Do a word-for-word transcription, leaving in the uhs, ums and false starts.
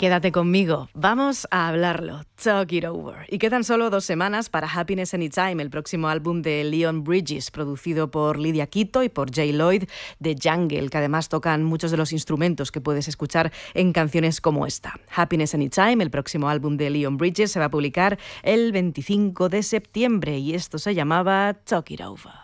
Quédate conmigo, vamos a hablarlo. Talk It Over. Y quedan solo dos semanas para Happiness Anytime, el próximo álbum de Leon Bridges, producido por Lydia Quito y por Jay Lloyd de Jungle, que además tocan muchos de los instrumentos que puedes escuchar en canciones como esta. Happiness Anytime, el próximo álbum de Leon Bridges, se va a publicar el veinticinco de septiembre y esto se llamaba Talk It Over.